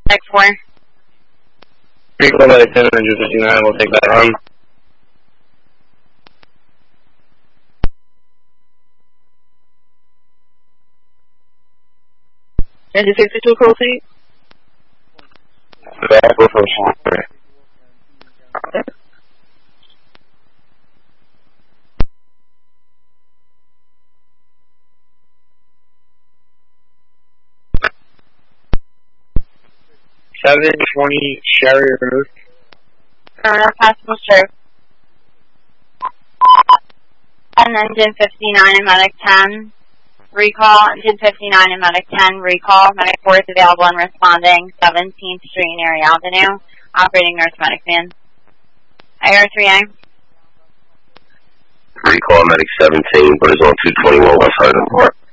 Next 4. Recall medic 10, 159, we'll take that home. Engine 62 proceed. Back, go for a Okay. Seven 20 Sherry Road. Terminal possible stroke. And engine 59 and medic 10. Recall, engine 59 and medic 10. Recall, medic 4 is available and responding. 17th Street and Erie Avenue. Operating nurse medic van. IR3A. Recall medic 17, but it's on 221 West Highland Park.